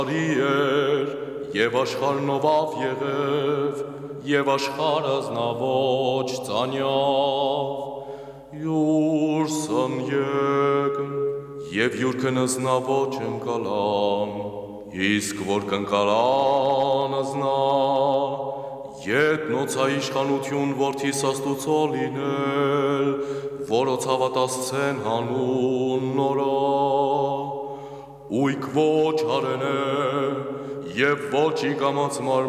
Էր եւ աշխարհնով ավ եղև եւ աշխարհ ազնավոճ ծանյավ յուրսն եկն եւ յուր կնզնավոճ ընկալան իսկ որ կընկալան ազնա ետնոցա իշխանություն որդիս աստուծո լինել որոց հավատացցեն հանուն նորա Ուйք ոչ արենե եւ ոչ իկամած մարմնե